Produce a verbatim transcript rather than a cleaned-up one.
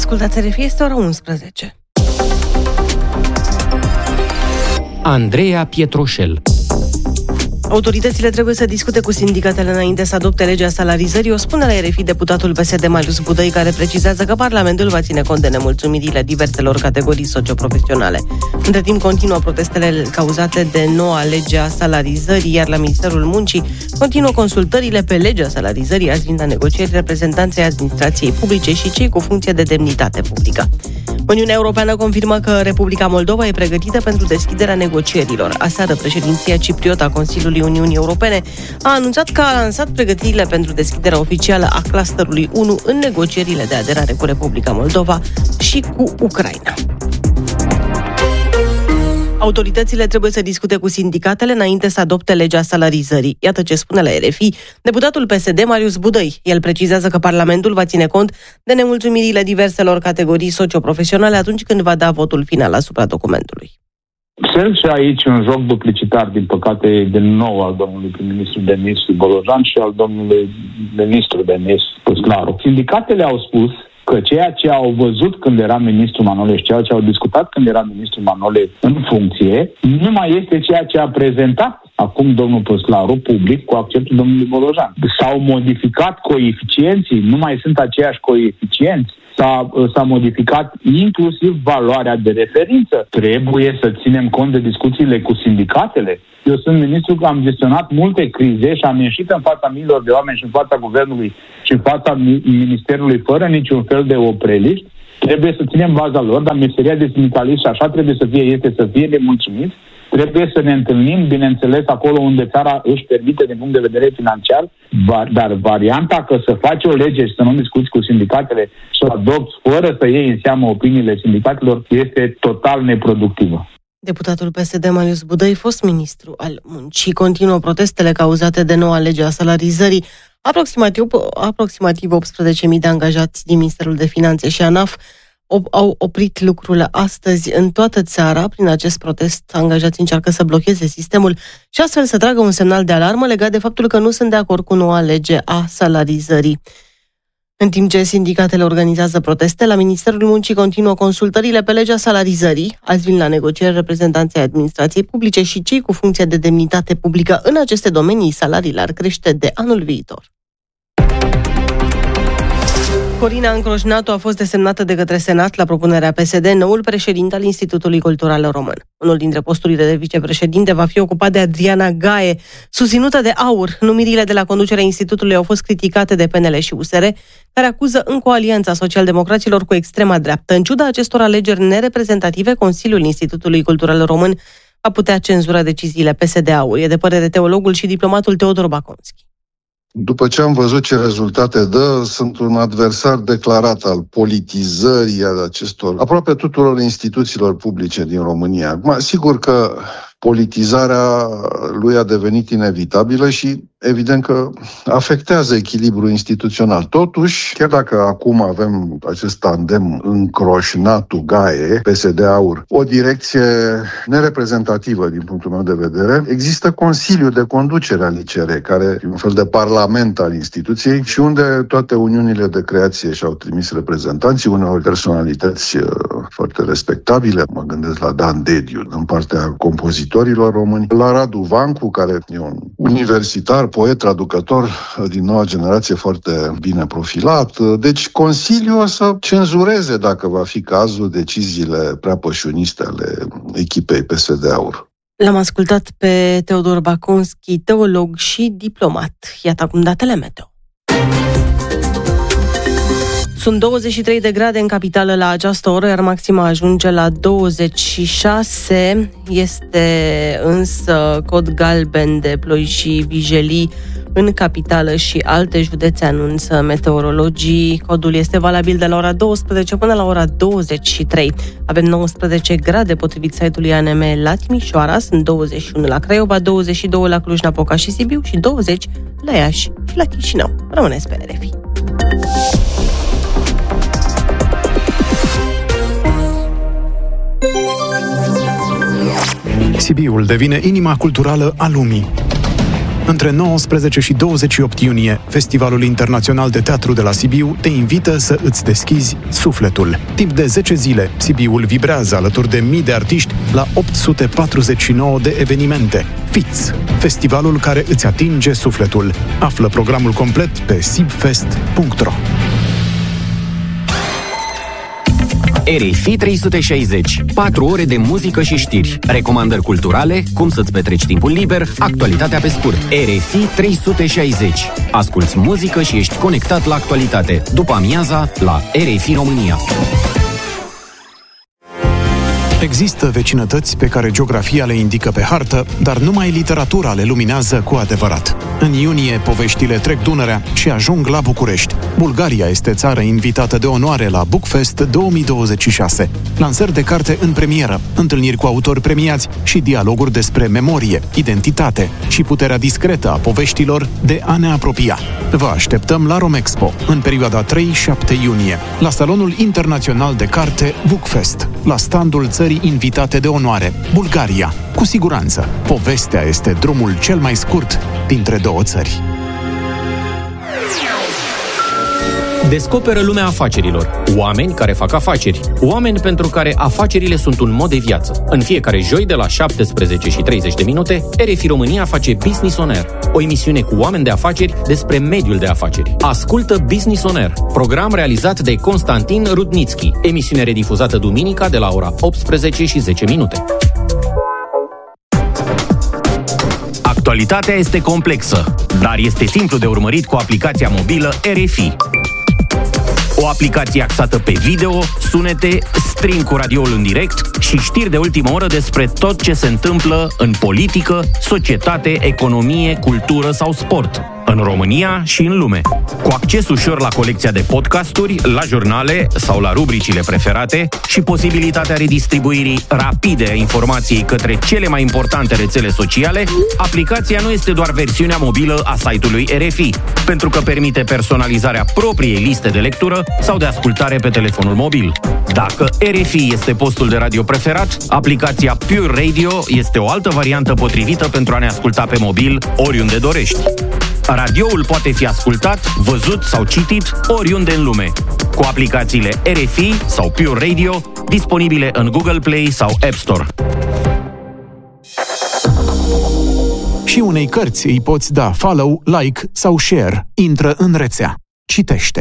Ascultați R F I, este ora unsprezece. Andreea Pietroșel. Autoritățile trebuie să discute cu sindicatele înainte să adopte legea salarizării, o spune la R F I deputatul P S D Marius Budăi, care precizează că Parlamentul va ține cont de nemulțumirile diverselor categorii socioprofesionale. Între timp, continuă protestele cauzate de noua lege a salarizării, iar la Ministerul Muncii continuă consultările pe legea salarizării. Azi vin la negocieri reprezentanții administrației publice și cei cu funcție de demnitate publică. Uniunea Europeană confirmă că Republica Moldova e pregătită pentru deschiderea negocierilor. Aseară, președinția cipriotă a Consiliului Uniunii Europene a anunțat că a lansat pregătirile pentru deschiderea oficială a clusterului unu în negocierile de aderare cu Republica Moldova și cu Ucraina. Autoritățile trebuie să discute cu sindicatele înainte să adopte legea salarizării. Iată ce spune la R F I deputatul P S D Marius Budăi. El precizează că Parlamentul va ține cont de nemulțumirile diverselor categorii socioprofesionale atunci când va da votul final asupra documentului. Observ și aici un joc duplicitar, din păcate, din nou al domnului prim-ministru Denis Bolojan și al domnului ministru Denis Păsclaru. Sindicatele au spus că ceea ce au văzut când era ministru Manole și ceea ce au discutat când era ministru Manole în funcție, nu mai este ceea ce a prezentat acum domnul Păsclaru public cu acceptul domnului Bolojan. S-au modificat coeficienții, nu mai sunt aceiași coeficienți. S-a, s-a modificat inclusiv valoarea de referință. Trebuie să ținem cont de discuțiile cu sindicatele. Eu sunt ministru că am gestionat multe crize și am ieșit în fața miilor de oameni și în fața guvernului și în fața ministerului fără niciun fel de opreliști. Trebuie să ținem baza lor, dar meseria de sindicalist, și așa trebuie să fie, este să fie nemulțumiți. Trebuie să ne întâlnim, bineînțeles, acolo unde țara își permite din punct de vedere financiar, dar varianta că să faci o lege și să nu discuți cu sindicatele și să o adopți fără să iei în seamă opiniile sindicatelor este total neproductivă. Deputatul P S D Marius Budăi, fost ministru al Muncii, continuă protestele cauzate de noua lege a salarizării. Aproximativ, aproximativ optsprezece mii de angajați din Ministerul de Finanțe și ANAF au oprit lucrul astăzi în toată țara. Prin acest protest, angajații încearcă să blocheze sistemul și astfel să tragă un semnal de alarmă legat de faptul că nu sunt de acord cu noua lege a salarizării. În timp ce sindicatele organizează proteste, la Ministerul Muncii continuă consultările pe legea salarizării. Azi vin la negocieri reprezentanții administrației publice și cei cu funcție de demnitate publică. În aceste domenii, salariile ar crește de anul viitor. Corina Încroșnatu a fost desemnată de către Senat la propunerea P S D noul președinte al Institutului Cultural Român. Unul dintre posturile de vicepreședinte va fi ocupat de Adriana Gaie, susținută de AUR. Numirile de la conducerea institutului au fost criticate de P N L și U S R, care acuză încă o alianță a socialdemocraților cu extrema dreaptă. În ciuda acestor alegeri nereprezentative, Consiliul Institutului Cultural Român va putea cenzura deciziile P S D-AUR. E de părere teologul și diplomatul Teodor Baconski. După ce am văzut ce rezultate dă, sunt un adversar declarat al politizării a acestor, aproape tuturor instituțiilor publice din România. Acum, sigur că politizarea lui a devenit inevitabilă și evident că afectează echilibrul instituțional. Totuși, chiar dacă acum avem acest tandem Încroșnatu-Gaie, P S D-AUR, o direcție nereprezentativă din punctul meu de vedere, există Consiliul de Conducere al I C R, care e un fel de parlament al instituției și unde toate uniunile de creație și-au trimis reprezentanții, uneori personalități foarte respectabile. Mă gândesc la Dan Dediu, în partea compozitorilor români, la Radu Vancu, care e un universitar, poet, traducător din noua generație foarte bine profilat. Deci Consiliul o să cenzureze, dacă va fi cazul, deciziile prea pășuniste ale echipei P S D-AUR. L-am ascultat pe Teodor Baconski, teolog și diplomat. Iată acum datele meteo. Sunt douăzeci și trei de grade în capitală la această oră, iar maxima ajunge la douăzeci și șase. Este însă cod galben de ploi și vijelii în capitală și alte județe, anunță meteorologii. Codul este valabil de la ora douăsprezece până la ora douăzeci și trei. Avem nouăsprezece grade potrivit site-ului A N M la Timișoara, sunt douăzeci și unu la Craiova, douăzeci și doi la Cluj-Napoca și Sibiu și douăzeci la Iași și la Chișinău. Rămâneți pe R F I. Sibiul devine inima culturală a lumii. Între nouăsprezece și douăzeci și opt iunie, Festivalul Internațional de Teatru de la Sibiu te invită să îți deschizi sufletul. Timp de zece zile, Sibiul vibrează alături de mii de artiști la opt sute patruzeci și nouă de evenimente. Fiți! Festivalul care îți atinge sufletul. Află programul complet pe sibfest punct ro. R F I trei sute șaizeci. patru ore de muzică și știri. Recomandări culturale, cum să-ți petreci timpul liber, actualitatea pe scurt. R F I trei sute șaizeci. Asculți muzică și ești conectat la actualitate. După amiaza, la R F I România. Există vecinătăți pe care geografia le indică pe hartă, dar numai literatura le luminează cu adevărat. În iunie, poveștile trec Dunărea și ajung la București. Bulgaria este țară invitată de onoare la Bookfest două mii douăzeci și șase. Lansări de carte în premieră, întâlniri cu autori premiați și dialoguri despre memorie, identitate și puterea discretă a poveștilor de a ne apropia. Vă așteptăm la Romexpo, în perioada trei șapte iunie, la Salonul Internațional de Carte Bookfest, la standul țării invitate de onoare, Bulgaria. Cu siguranță, povestea este drumul cel mai scurt dintre două țări. Descoperă lumea afacerilor. Oameni care fac afaceri. Oameni pentru care afacerile sunt un mod de viață. În fiecare joi de la șaptesprezece și treizeci de minute, R F I România face Business on Air, o emisiune cu oameni de afaceri despre mediul de afaceri. Ascultă Business on Air, program realizat de Constantin Rudnitski, emisiune redifuzată duminica de la ora optsprezece și zece minute. Actualitatea este complexă, dar este simplu de urmărit cu aplicația mobilă R F I. O aplicație axată pe video, sunete, stream cu radioul în direct și știri de ultimă oră despre tot ce se întâmplă în politică, societate, economie, cultură sau sport, în România și în lume. Cu acces ușor la colecția de podcasturi, la jurnale sau la rubricile preferate și posibilitatea redistribuirii rapide a informației către cele mai importante rețele sociale, aplicația nu este doar versiunea mobilă a site-ului R F I, pentru că permite personalizarea propriei liste de lectură sau de ascultare pe telefonul mobil. Dacă R F I este postul de radio preferat, aplicația Pure Radio este o altă variantă potrivită pentru a ne asculta pe mobil oriunde dorești. Radioul poate fi ascultat, văzut sau citit oriunde în lume, cu aplicațiile R F I sau Pure Radio, disponibile în Google Play sau App Store. Și unei cărți îi poți da follow, like sau share. Intră în rețea. Citește.